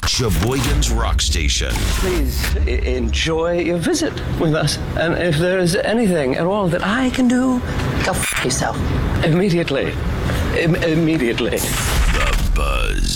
Sheboygan's Rock Station. Please enjoy your visit with us. And if there is anything at all that I can do, go f*** yourself. immediately. Immediately. The Buzz.